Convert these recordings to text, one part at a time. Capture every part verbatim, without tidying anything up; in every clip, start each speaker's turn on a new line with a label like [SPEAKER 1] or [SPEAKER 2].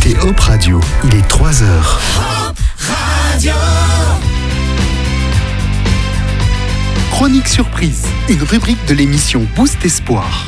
[SPEAKER 1] écoutez Hop Radio, il est trois heures.
[SPEAKER 2] Hop Radio.
[SPEAKER 1] Chronique surprise, une rubrique de l'émission Boost Espoir.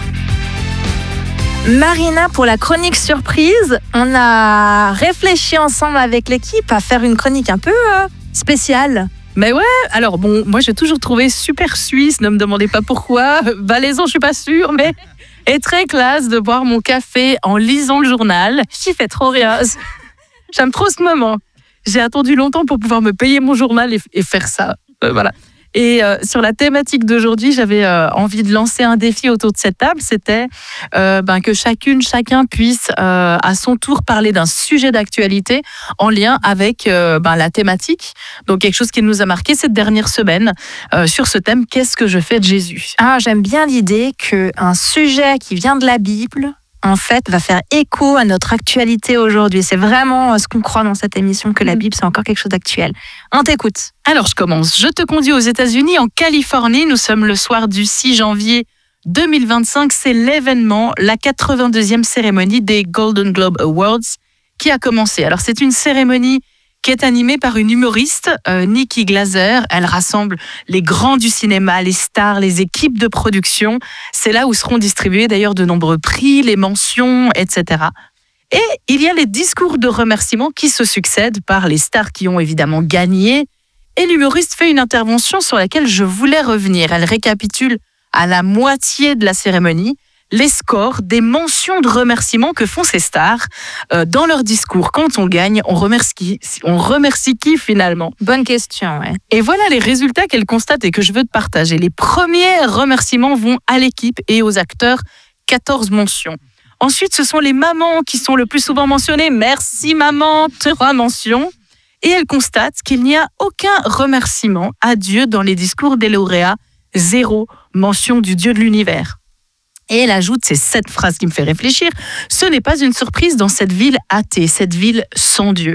[SPEAKER 3] Marina, pour la chronique surprise, on a réfléchi ensemble avec l'équipe à faire une chronique un peu euh, spéciale.
[SPEAKER 4] Mais ouais, alors bon, moi j'ai toujours trouvé super suisse, ne me demandez pas pourquoi, valaisan je suis pas sûre, mais est très classe de boire mon café en lisant le journal. J'y fais trop rien. J'aime trop ce moment. J'ai attendu longtemps pour pouvoir me payer mon journal et, et faire ça. Euh, voilà. Et euh, sur la thématique d'aujourd'hui, j'avais euh, envie de lancer un défi autour de cette table. C'était euh, ben, que chacune, chacun puisse euh, à son tour parler d'un sujet d'actualité en lien avec euh, ben, la thématique. Donc quelque chose qui nous a marqué cette dernière semaine euh, sur ce thème, qu'est-ce que je fais de Jésus ?
[SPEAKER 3] Ah, j'aime bien l'idée qu'un sujet qui vient de la Bible, en fait, va faire écho à notre actualité aujourd'hui. C'est vraiment ce qu'on croit dans cette émission, que la Bible, c'est encore quelque chose d'actuel. On t'écoute.
[SPEAKER 4] Alors, je commence. Je te conduis aux États-Unis, en Californie. Nous sommes le soir du six janvier deux mille vingt-cinq. C'est l'événement, la quatre-vingt-deuxième cérémonie des Golden Globe Awards qui a commencé. Alors, c'est une cérémonie qui est animée par une humoriste, euh, Nikki Glaser. Elle rassemble les grands du cinéma, les stars, les équipes de production. C'est là où seront distribués d'ailleurs de nombreux prix, les mentions, et cetera. Et il y a les discours de remerciement qui se succèdent par les stars qui ont évidemment gagné. Et l'humoriste fait une intervention sur laquelle je voulais revenir. Elle récapitule à la moitié de la cérémonie les scores des mentions de remerciement que font ces stars euh, dans leur discours. Quand on gagne, on remercie, on remercie qui finalement ?
[SPEAKER 3] Bonne question, ouais.
[SPEAKER 4] Et voilà les résultats qu'elle constate et que je veux te partager. Les premiers remerciements vont à l'équipe et aux acteurs, quatorze mentions. Ensuite, ce sont les mamans qui sont le plus souvent mentionnées. Merci maman, trois mentions. Et elle constate qu'il n'y a aucun remerciement à Dieu dans les discours des lauréats. Zéro mention du Dieu de l'univers. Et elle ajoute ces sept phrases qui me font réfléchir. Ce n'est pas une surprise dans cette ville athée, cette ville sans Dieu.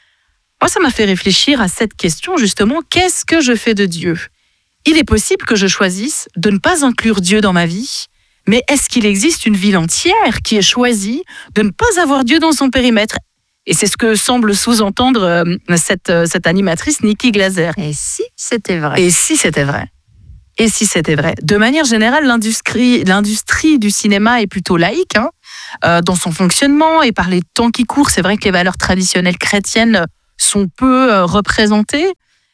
[SPEAKER 4] Moi, ça m'a fait réfléchir à cette question, justement. Qu'est-ce que je fais de Dieu ? Il est possible que je choisisse de ne pas inclure Dieu dans ma vie, mais est-ce qu'il existe une ville entière qui est choisie de ne pas avoir Dieu dans son périmètre ? Et c'est ce que semble sous-entendre euh, cette, euh, cette animatrice, Nikki Glaser.
[SPEAKER 3] Et si c'était vrai ?
[SPEAKER 4] Et si c'était vrai ? Et si c'était vrai ? De manière générale, l'industrie, l'industrie du cinéma est plutôt laïque hein, euh, dans son fonctionnement et par les temps qui courent. C'est vrai que les valeurs traditionnelles chrétiennes sont peu euh, représentées.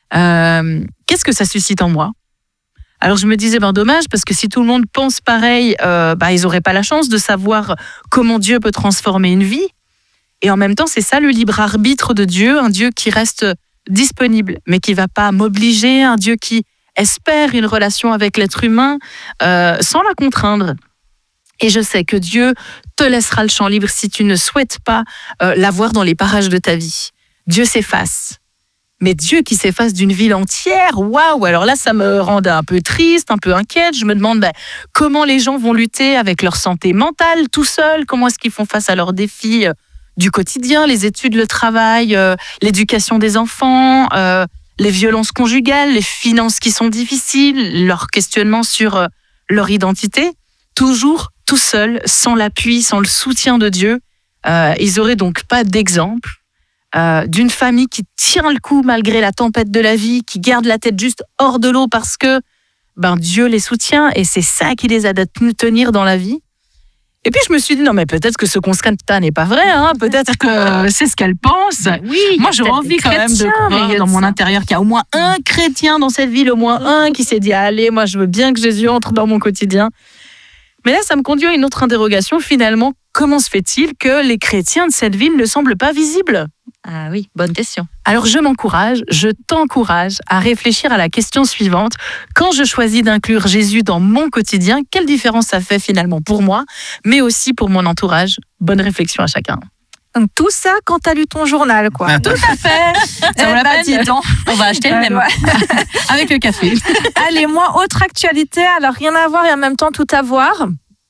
[SPEAKER 4] Euh, qu'est-ce que ça suscite en moi ? Alors je me disais, ben dommage, parce que si tout le monde pense pareil, euh, ben, ils n'auraient pas la chance de savoir comment Dieu peut transformer une vie. Et en même temps, c'est ça le libre arbitre de Dieu, un Dieu qui reste disponible, mais qui ne va pas m'obliger, un Dieu qui espère une relation avec l'être humain euh, sans la contraindre. Et je sais que Dieu te laissera le champ libre si tu ne souhaites pas euh, l'avoir dans les parages de ta vie. Dieu s'efface. Mais Dieu qui s'efface d'une ville entière, waouh! Alors là, ça me rendait un peu triste, un peu inquiète. Je me demande ben, comment les gens vont lutter avec leur santé mentale tout seuls. Comment est-ce qu'ils font face à leurs défis euh, du quotidien, les études, le travail, euh, l'éducation des enfants, euh, les violences conjugales, les finances qui sont difficiles, leur questionnement sur euh, leur identité, toujours tout seuls, sans l'appui, sans le soutien de Dieu. Euh, ils n'auraient donc pas d'exemple euh, d'une famille qui tient le coup malgré la tempête de la vie, qui garde la tête juste hors de l'eau parce que ben, Dieu les soutient et c'est ça qui les aide à tenir dans la vie. Et puis je me suis dit, non mais peut-être que ce constat n'est pas vrai, hein. Peut-être que c'est ce qu'elle pense.
[SPEAKER 3] Oui,
[SPEAKER 4] moi j'aurais envie quand même de croire dans mon intérieur qu'il y a au moins un chrétien dans cette ville, au moins un qui s'est dit, allez, moi je veux bien que Jésus entre dans mon quotidien. Mais là ça me conduit à une autre interrogation, finalement, comment se fait-il que les chrétiens de cette ville ne semblent pas visibles ?
[SPEAKER 3] Ah oui, bonne question.
[SPEAKER 4] Alors je m'encourage, je t'encourage à réfléchir à la question suivante. Quand je choisis d'inclure Jésus dans mon quotidien, quelle différence ça fait finalement pour moi, mais aussi pour mon entourage ? Bonne réflexion à chacun.
[SPEAKER 3] Donc tout ça quand tu as lu ton journal, quoi.
[SPEAKER 4] Tout à fait.
[SPEAKER 3] Ça me l'a pas dit, non.
[SPEAKER 4] On va acheter le même. Avec le café.
[SPEAKER 3] Allez, moi, autre actualité, alors rien à voir et en même temps tout à voir.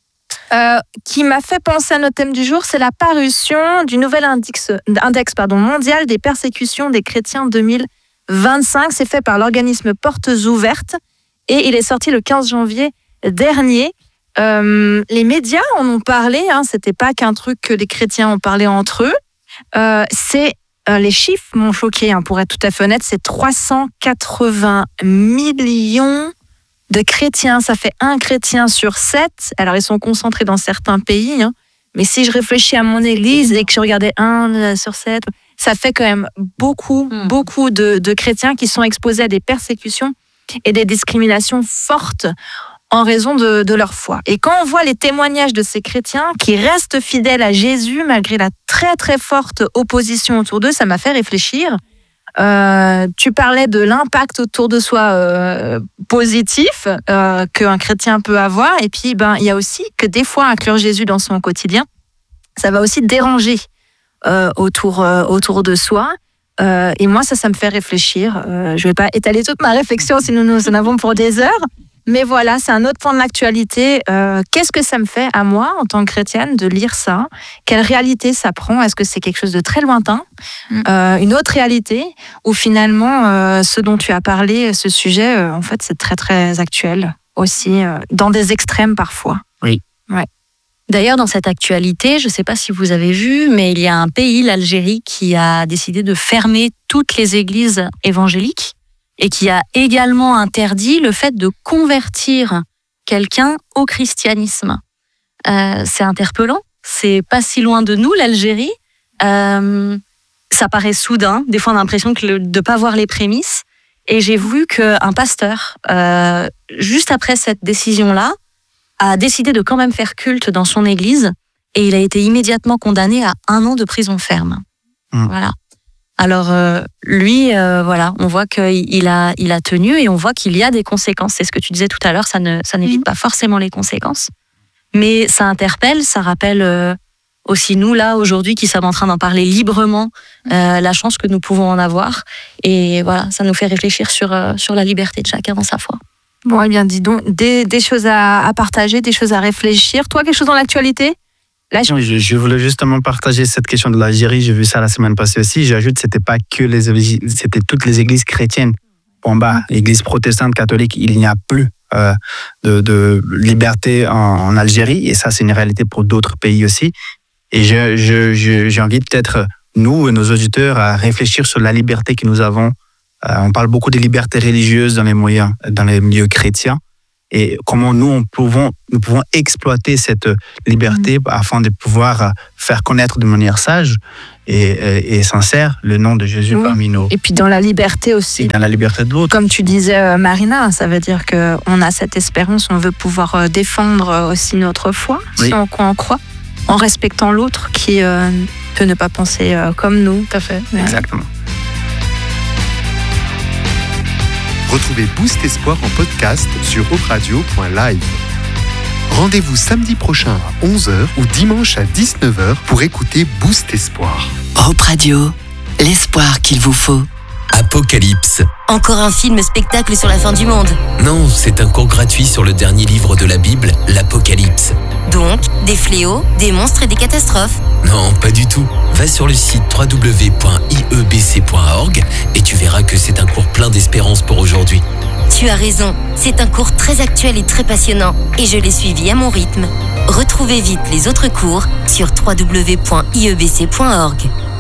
[SPEAKER 3] Euh, qui m'a fait penser à notre thème du jour, c'est la parution du nouvel index, index pardon, mondial des persécutions des chrétiens deux mille vingt-cinq. C'est fait par l'organisme Portes Ouvertes et il est sorti le quinze janvier dernier. Euh, les médias en ont parlé, hein, c'était pas qu'un truc que les chrétiens ont parlé entre eux. euh, c'est euh, les chiffres m'ont choqué, hein, pour être tout à fait honnête, c'est trois cent quatre-vingts millions de chrétiens. Ça fait un chrétien sur sept. Alors, ils sont concentrés dans certains pays, hein, mais si je réfléchis à mon église et que je regardais un sur sept, ça fait quand même beaucoup, mmh. beaucoup de, de chrétiens qui sont exposés à des persécutions et des discriminations fortes en raison de, de leur foi. Et quand on voit les témoignages de ces chrétiens qui restent fidèles à Jésus malgré la très très forte opposition autour d'eux, ça m'a fait réfléchir. Euh, tu parlais de l'impact autour de soi euh, positif euh, qu'un chrétien peut avoir, et puis ben il y a aussi que des fois inclure Jésus dans son quotidien, ça va aussi déranger euh, autour euh, autour de soi. Euh, et moi ça ça me fait réfléchir. Euh, je vais pas étaler toute ma réflexion sinon nous en avons pour des heures. Mais voilà, c'est un autre point de l'actualité. Euh, qu'est-ce que ça me fait à moi, en tant que chrétienne, de lire ça ? Quelle réalité ça prend ? Est-ce que c'est quelque chose de très lointain ? mmh. euh, Une autre réalité ? Ou finalement, euh, ce dont tu as parlé, ce sujet, euh, en fait, c'est très, très actuel aussi, euh, dans des extrêmes parfois.
[SPEAKER 5] Oui.
[SPEAKER 3] Ouais.
[SPEAKER 6] D'ailleurs, dans cette actualité, je ne sais pas si vous avez vu, mais il y a un pays, l'Algérie, qui a décidé de fermer toutes les églises évangéliques, et qui a également interdit le fait de convertir quelqu'un au christianisme. Euh, c'est interpellant, c'est pas si loin de nous, l'Algérie. Euh, ça paraît soudain, des fois on a l'impression que le, de pas voir les prémices. Et j'ai vu qu'un pasteur, euh, juste après cette décision-là, a décidé de quand même faire culte dans son église, et il a été immédiatement condamné à un an de prison ferme. Mmh. Voilà. Alors euh, lui, euh, voilà, on voit qu'il a, il a tenu, et on voit qu'il y a des conséquences. C'est ce que tu disais tout à l'heure, ça, ne, ça n'évite mmh. pas forcément les conséquences. Mais ça interpelle, ça rappelle euh, aussi nous, là, aujourd'hui, qui sommes en train d'en parler librement, euh, la chance que nous pouvons en avoir. Et voilà, ça nous fait réfléchir sur, euh, sur la liberté de chacun dans sa foi.
[SPEAKER 3] Bon, eh bien, dis donc, des, des choses à, à partager, des choses à réfléchir. Toi, quelque chose dans l'actualité ?
[SPEAKER 5] Là, je... Je, je voulais justement partager cette question de l'Algérie. J'ai vu ça la semaine passée aussi. J'ajoute, c'était pas que les églises, c'était toutes les églises chrétiennes. En bas, église protestante, catholique, il n'y a plus euh, de, de liberté en, en Algérie. Et ça, c'est une réalité pour d'autres pays aussi. Et je, je, je, j'ai envie peut-être, nous, nos auditeurs, à réfléchir sur la liberté que nous avons. Euh, on parle beaucoup des libertés religieuses dans les moyens, dans les milieux chrétiens. Et comment nous, on pouvons, nous pouvons exploiter cette liberté mmh. afin de pouvoir faire connaître de manière sage et, et, et sincère le nom de Jésus mmh. parmi nous.
[SPEAKER 3] Et puis dans la liberté aussi.
[SPEAKER 5] Et dans la liberté de l'autre.
[SPEAKER 3] Comme tu disais, Marina, ça veut dire qu'on a cette espérance, on veut pouvoir défendre aussi notre foi, oui. si on en croit, en respectant l'autre qui euh, peut ne pas penser euh, comme nous.
[SPEAKER 4] Tout à fait.
[SPEAKER 5] Ouais. Exactement.
[SPEAKER 1] Retrouvez Boost Espoir en podcast sur hope radio point live. Rendez-vous samedi prochain à onze heures ou dimanche à dix-neuf heures pour écouter Boost Espoir.
[SPEAKER 2] Hope Radio, l'espoir qu'il vous faut.
[SPEAKER 7] Apocalypse.
[SPEAKER 8] Encore un film-spectacle sur la fin du monde.
[SPEAKER 7] Non, c'est un cours gratuit sur le dernier livre de la Bible, l'Apocalypse.
[SPEAKER 8] Donc, des fléaux, des monstres et des catastrophes.
[SPEAKER 7] Non, pas du tout. Va sur le site w w w point i e b c point org et tu verras que c'est un cours plein d'espérance pour aujourd'hui.
[SPEAKER 8] Tu as raison, c'est un cours très actuel et très passionnant, et je l'ai suivi à mon rythme. Retrouvez vite les autres cours sur w w w point i e b c point org.